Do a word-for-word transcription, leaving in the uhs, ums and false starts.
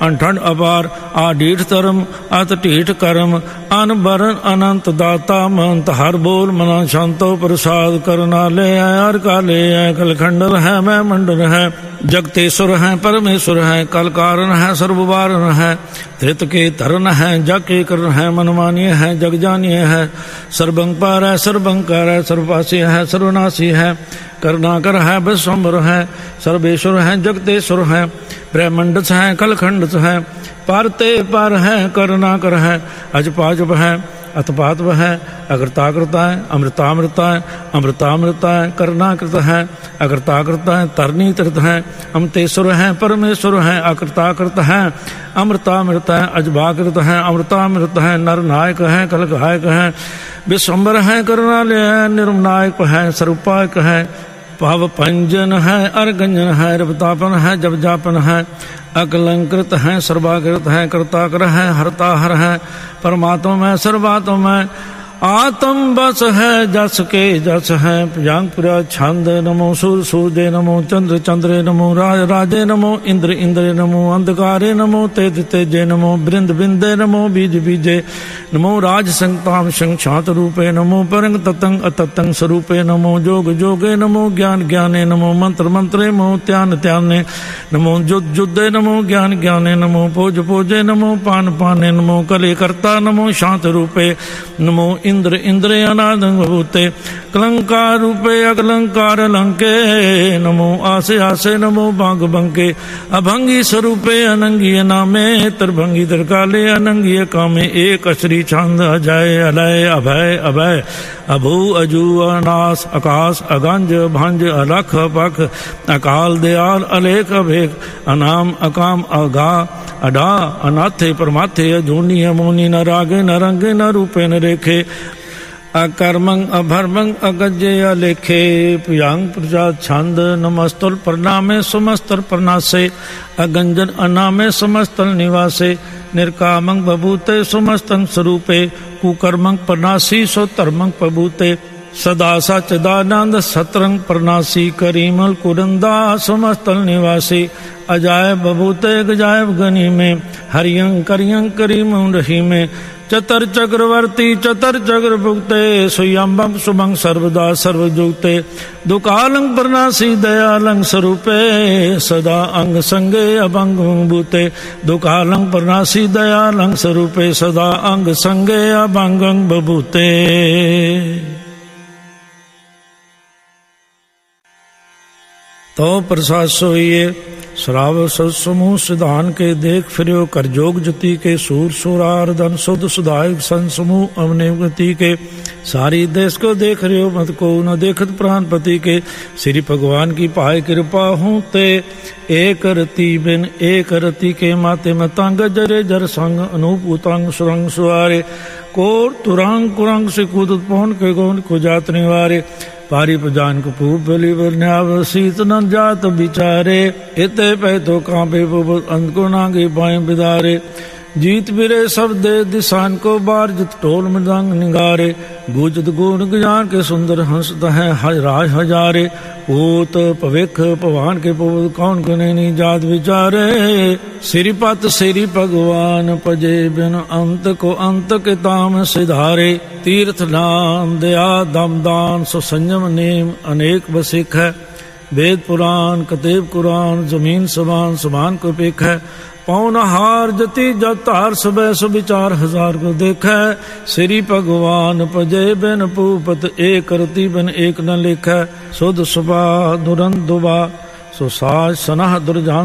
अनठंड अपार आडीठ धर्म अत ढीठ कर्म अन बरन अनंत दाता मंत हर बोल मना शांतो प्रसाद करना ले हर काले है कलखंडर है मैं मंडल है जगतेश्वर है परमेश्वर है कल कारण है सर्ववारण है धृत के तरन है जग के करण है मनमानीय है जग जानिय है सर्वंपार है सर्वंकार है सर्वपासी है सर्वनाशी है करुणाकर है विश्वम्बर है सर्वेश्वर है जगतेश्वर है ब्रह्मंडस है कलखंडस है पारते पार है करुणाकर है अजपाजप है अतपातव है अकृताकृता है अमृतामृता है अमृतामृता है करुणाकृत है अकृताकृता है तरनी तीर्थ है अमतेश्वर है परमेश्वर है अकृताकृत है अमृतामृत है अजभाकृत है अमृतामृत है नरनायक है कलगायक है विश्वम्बर है करुणालय है निर्मनायक है स्वरूपायक है भाव पंजन है अर्गंजन है रवतापन है जब जापन है अकलंकृत है सर्वाकृत है कर्ताकर है हरता हर है परमात्मा में सर्वात्मा में आत्म बस है जस के जस है प्रियांगपुरा छंद नमो सूर सूर्य नमो चंद्र चंद्रे नमो राज राजे नमो इंद्र इंद्रे नमो अंधकारे नमो तेज तेजे नमो बृंद बिंदे नमो बीज बीजे नमो राज संताम संग शांत रूपे नमो परंग ततंग अततंग स्वरूपे नमो जोग जोगे नमो ज्ञान ज्ञाने नमो मंत्र मंत्रे नमो त्यान त्याने नमो जुद जुदे नमो ज्ञान ज्ञाने नमो पोज पोजे नमो पान पाने नमो कले कर्ता नमो शांत रूपे नमो इंद्र इंद्रे अनादंग भूते कलंकार रूपे अकलंकार लंके नमो आसे आसे नमो बांग बंके अभंगी स्वरूपे अनंगी नामे त्रिभंगी त्रिकाले अनंगी कामे एक श्री छंद अजय अलय अभय अभय अभू अजू अनास आकाश अगंज भंज अलख पख अकाल दयाल अलेख अभेक अनाम अकाम अगा अडा अनाथे परमाथे अजूनी अमोनी न रागे न रंगे न रूपे न रेखे अकर्मंग अभर्मंग अगज्य अलेखे प्रियांग प्रजात छंद नमस्तुल प्रणामे सुमस्तल प्रणासे अगंजन अनामे समस्तल निवासे निर्कामंग बभूते सुमस्तंग स्वरूपे कुकर्मंग प्रणासी सो धर्मंग प्रभूते सदा सचिदानंद सतरंग प्रणासी करीमल कुरंदा समस्तल निवासी अजाय बभूते गजायब गनी में हरियंग करियंग करीम रही में चतर चक्रवर्ती चतर चक्र भुगते सुयंबम सुमंग सर्वदा सर्वजुगते दुकालंग प्रणासी दयालंग स्वरूपे सदा अंग संगे अभंग भूते दुकालंग प्रणासी दयालंग स्वरूपे सदा अंग संगे अभंग बभूते। तो प्रसाद सोइए श्राव समूह सिधान के देख फिरो कर जोग जति के सूर सुरार धन शुद्ध सुधायक सन समूह अवनेवती के सारी देश को देख रहे हो मत को न देखत प्राणपति के श्री भगवान की पाए कृपा हूँ ते एक रति बिन एक रति के माते में तंग जरे जर संग अनूप उतंग सुरंग सुआरे कोर तुरंग कुरंग से कूदत पौन के गौन को जात निवारे पारी पजान को पूप बलि न्याव शीत न जात बिचारे इते पै तो कांपे अंत को नागे पाए बिदारे जीत बिरे सब दे दिशान को बार जित टोल मृदंग निगारे गुजत गुण ज्ञान के सुंदर हंसत है राज हजारे पूत पविख पवान के पुत कौन कने जात विचारे श्रीपत श्री भगवान पजे बिन अंत को अंत के ताम सिधारे तीर्थ नाम दया दम दान सो संयम नेम अनेक बसिक है वेद पुराण कतेब कुरान जमीन समान समान को पेख है पौन हार जति जत हार सुबह सुविचार हजार को देखै श्री भगवान पजे बिन पूपत एक रति बिन एक न लिखै सुध सुबा दुरंत दुबा सो साज सनाह दुर्जान